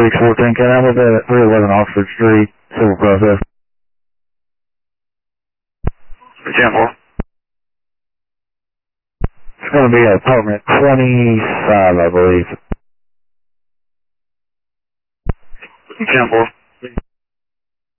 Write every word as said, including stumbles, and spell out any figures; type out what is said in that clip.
six fourteen, can I have that at three eleven Oxford Street, civil process? ten four. It's going to be apartment twenty-five, I believe. ten four.